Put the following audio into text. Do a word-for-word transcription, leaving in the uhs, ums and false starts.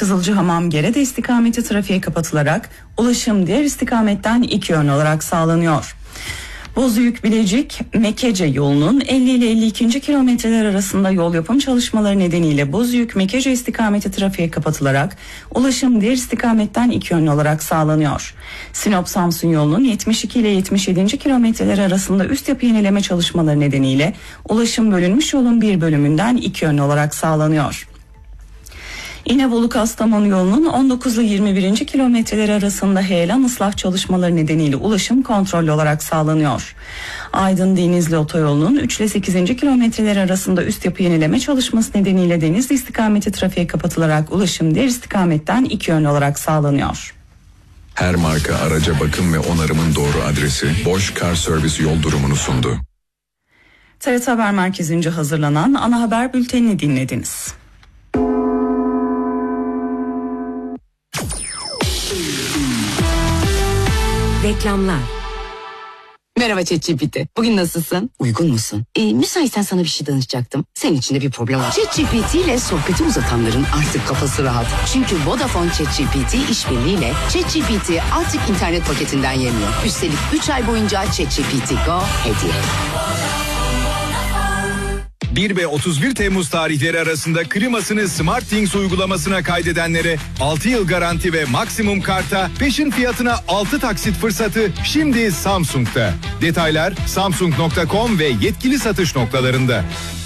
Kızılcahamam Gerede istikameti trafiğe kapatılarak ulaşım diğer istikametten iki yön olarak sağlanıyor. Bozüyük Bilecik Mekece yolunun elli ile elli ikinci kilometreler arasında yol yapım çalışmaları nedeniyle Bozüyük Mekece istikameti trafiğe kapatılarak ulaşım diğer istikametten iki yönlü olarak sağlanıyor. Sinop Samsun yolunun yetmiş iki ile yetmiş yedinci kilometreler arasında üst yapı yenileme çalışmaları nedeniyle ulaşım bölünmüş yolun bir bölümünden iki yönlü olarak sağlanıyor. İnebolu Kastamonu yolunun on dokuz ile yirmi birinci kilometreleri arasında heyelan ıslah çalışmaları nedeniyle ulaşım kontrollü olarak sağlanıyor. Aydın Denizli otoyolunun üç ile sekizinci kilometreleri arasında üst yapı yenileme çalışması nedeniyle Denizli istikameti trafiğe kapatılarak ulaşım diğer istikametten iki yönlü olarak sağlanıyor. Her marka araca bakım ve onarımın doğru adresi Bosch Car Service yol durumunu sundu. T R T Haber Merkezi'nce hazırlanan ana haber bültenini dinlediniz. Reklamlar. Merhaba ChatGPT. Bugün nasılsın? Uygun musun? Ee, müsaitsen sana bir şey danışacaktım. Senin için de bir problem var. ChatGPT ile sohbeti uzatanların artık kafası rahat. Çünkü Vodafone ChatGPT işbirliğiyle ChatGPT artık internet paketinden yemiyor. Üstelik üç ay boyunca ChatGPT Go hediye. bir ve otuz bir Temmuz tarihleri arasında klimasını SmartThings uygulamasına kaydedenlere altı yıl garanti ve maksimum karta peşin fiyatına altı taksit fırsatı şimdi Samsung'da. Detaylar samsung nokta com ve yetkili satış noktalarında.